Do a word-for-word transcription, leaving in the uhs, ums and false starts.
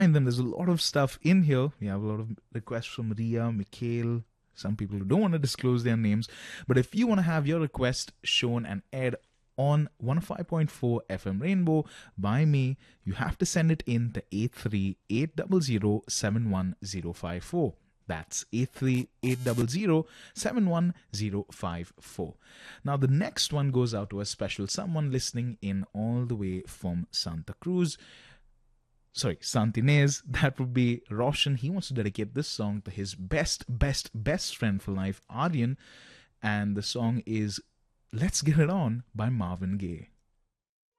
And then there's a lot of stuff in here. We have a lot of requests from Ria, Mikhail, some people who don't want to disclose their names. But if you want to have your request shown and aired on one oh five point four F M Rainbow by me, you have to send it in to eight three eight zero zero seven one zero five four. That's eight three eight zero zero seven one zero five four. Now, the next one goes out to a special someone listening in all the way from Santa Cruz. Sorry, Santinez. That would be Roshan. He wants to dedicate this song to his best, best, best friend for life, Aryan. And the song is Let's Get It On by Marvin Gaye.